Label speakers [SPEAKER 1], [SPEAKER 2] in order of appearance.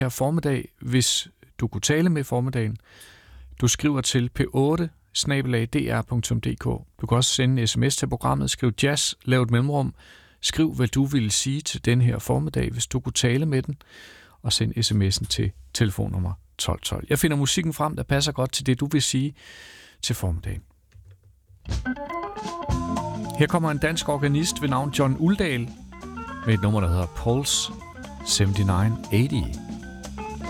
[SPEAKER 1] her formiddag, hvis du kunne tale med formiddagen. Du skriver til p8@dr.dk. Du kan også sende en sms til programmet. Skriv jazz, lav et mellemrum. Skriv, hvad du ville sige til den her formiddag, hvis du kunne tale med den. Og send sms'en til telefonnummer 1212. Jeg finder musikken frem, der passer godt til det, du vil sige til formiddagen. Her kommer en dansk organist ved navn John Uldal med et nummer, der hedder Pulse 7980.